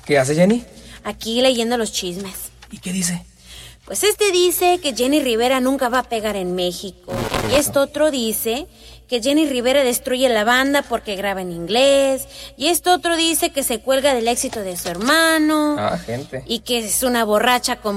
¿Qué hace Jenny? Aquí leyendo los chismes. ¿Y qué dice? Pues este dice que Jenny Rivera nunca va a pegar en México. Y este otro dice que Jenny Rivera destruye la banda porque graba en inglés. Y este otro dice que se cuelga del éxito de su hermano. Gente. Y que es una borracha como